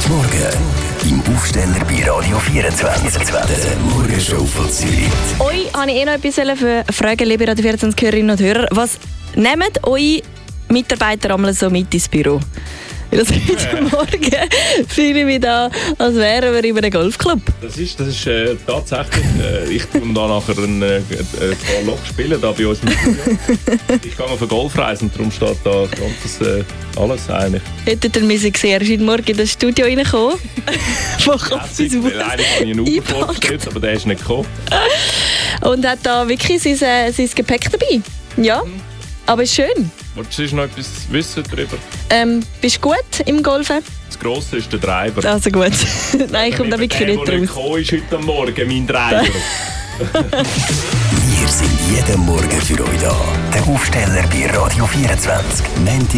Morgen im Aufsteller bei Radio 24. Der Morgenshow von Zürich. Euch wollte ich noch etwas fragen, liebe Radio 24 Hörerinnen und Hörer. Was nehmen eure Mitarbeiter einmal so mit ins Büro? Weil heute Morgen fühle ich mich da, als wären wir in einem Golfclub. Das ist tatsächlich. Ich tue da nachher ein paar Loch spielen da bei uns im Studio. Ich gehe auf eine Golfreise und darum steht da ganzes alles eigentlich. Hättet ihr mich gesehen, er ist heute Morgen in das Studio reingekommen. Von Kopf bis Fuß. Eigentlich habe ich einen Uber vorgestellt, aber der ist nicht gekommen. Und hat da wirklich sein Gepäck dabei. Ja, aber ist schön. Wolltest du noch etwas wissen darüber? Bist du gut im Golfen? Das Grosse ist der Treiber. Also gut. Nein, ich komme da wirklich nicht der raus. Der ist heute Morgen mein Treiber. Wir sind jeden Morgen für euch da. Der Aufsteller bei Radio 24.